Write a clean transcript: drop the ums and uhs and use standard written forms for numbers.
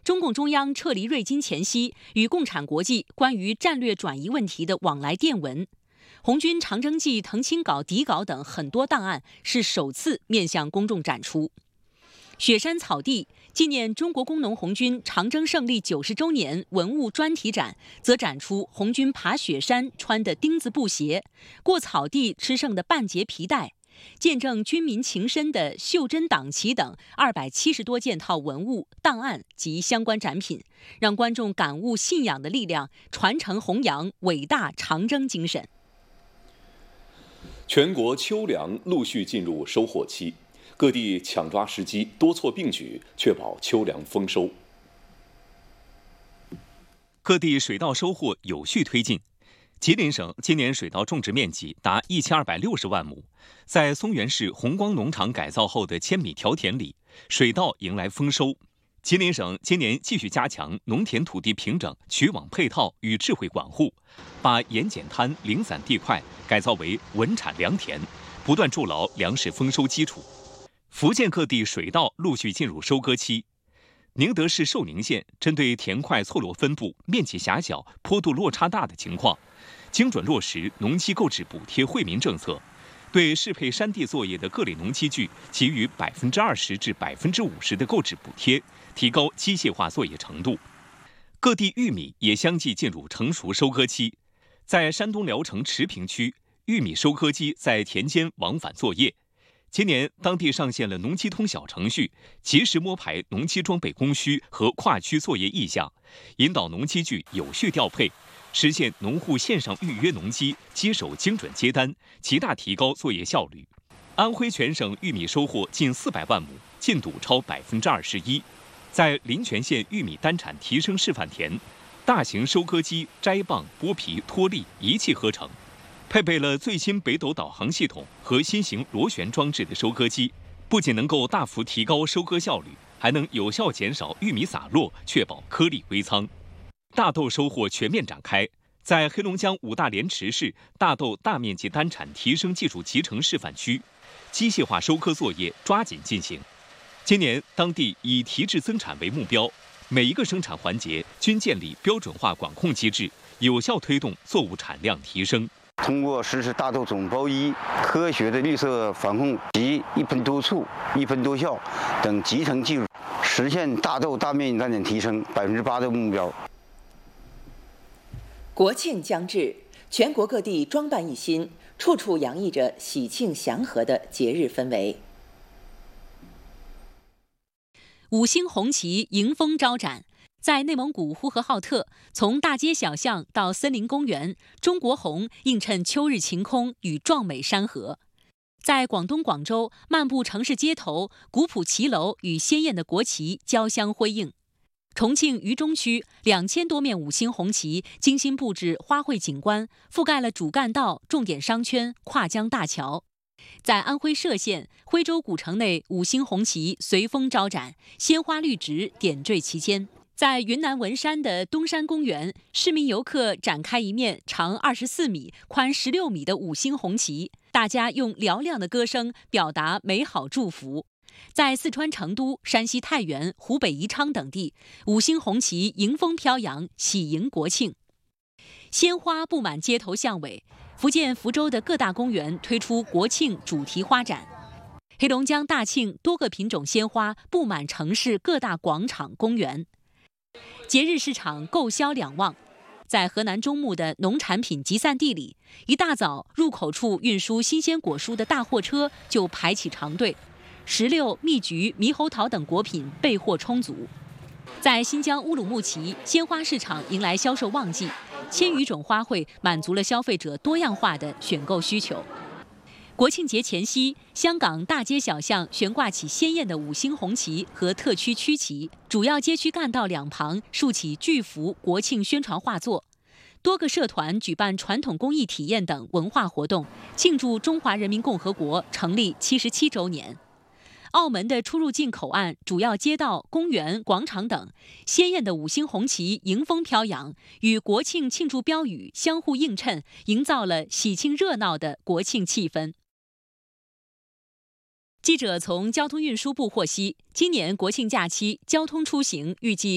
中共中央撤离瑞金前夕与共产国际关于战略转移问题的往来电文，红军长征记腾清稿底稿等很多档案是首次面向公众展出。雪山草地纪念中国工农红军长征胜利90周年文物专题展，则展出红军爬雪山穿的钉子布鞋、过草地吃剩的半截皮带、见证军民情深的袖珍党旗等270多件套文物档案及相关展品，让观众感悟信仰的力量，传承弘扬伟大长征精神。 全国秋粮陆续进入收获期，各地抢抓时机，多措并举，确保秋粮丰收。 各地水稻收获有序推进。吉林省今年水稻种植面积达1260万亩，在松原市红光农场改造后的千米条田里，水稻迎来丰收。吉林省今年继续加强农田土地平整、渠网配套与智慧管护，把盐碱滩零散地块改造为稳产良田，不断筑牢粮食丰收基础。福建各地水稻陆续进入收割期。宁德市寿宁县针对田块错落分布、面积狭小、坡度落差大的情况，精准落实农机购置补贴惠民政策，对适配山地作业的各类农机具给予20%至50%的购置补贴，提高机械化作业程度。各地玉米也相继进入成熟收割期，在山东聊城池坪区，玉米收割机在田间往返作业。今年，当地上线了农机通小程序，及时摸排农机装备供需和跨区作业意向，引导农机具有序调配，实现农户线上预约农机，机手精准接单，极大提高作业效率。安徽全省玉米收获近400万亩，进度超21%。在临泉县玉米单产提升示范田，大型收割机摘棒、剥皮、脱粒一气呵成。配备了最新北斗导航系统和新型螺旋装置的收割机，不仅能够大幅提高收割效率，还能有效减少玉米洒落，确保颗粒归仓。大豆收获全面展开，在黑龙江五大连池市大豆大面积单产提升技术集成示范区，机械化收割作业抓紧进行。今年，当地以提质增产为目标，每一个生产环节均建立标准化管控机制，有效推动作物产量提升。 通过实施大豆种包衣、科学的绿色防控及一喷多促、一喷多效等集成技术，实现大豆大面积单产提升8%的目标。 国庆将至，全国各地装扮一新，处处洋溢着喜庆祥和的节日氛围。 5星红旗迎风招展。在内蒙古呼和浩特，从大街小巷到森林公园，中国红映衬秋日晴空与壮美山河。在广东广州，漫步城市街头，古朴骑楼与鲜艳的国旗交相辉映。重庆渝中区2000多面5星红旗精心布置花卉景观，覆盖了主干道、重点商圈、跨江大桥。在安徽歙县徽州古城内，5星红旗随风招展，鲜花绿植点缀其间。在云南文山的东山公园，市民游客展开一面长24米、宽16米的5星红旗，大家用嘹亮的歌声表达美好祝福。在四川成都、山西太原、湖北宜昌等地，5星红旗迎风飘扬，喜迎国庆。鲜花布满街头巷尾，福建福州的各大公园推出国庆主题花展。黑龙江大庆多个品种鲜花布满城市各大广场、公园。节日市场购销两旺，在河南中牟的农产品集散地里，一大早入口处运输新鲜果蔬的大货车就排起长队，石榴、蜜橘、猕猴桃等果品备货充足。在新疆乌鲁木齐，鲜花市场迎来销售旺季，1000余种花卉满足了消费者多样化的选购需求。国庆节前夕，香港大街小巷悬挂起鲜艳的5星红旗和特区区旗，主要街区干道两旁竖起巨幅国庆宣传画作。多个社团举办传统工艺体验等文化活动，庆祝中华人民共和国成立77周年。澳门的出入境口岸、主要街道、公园、广场等，鲜艳的5星红旗迎风飘扬，与国庆庆祝标语相互映衬，营造了喜庆热闹的国庆气氛。记者从交通运输部获悉，今年国庆假期交通出行预计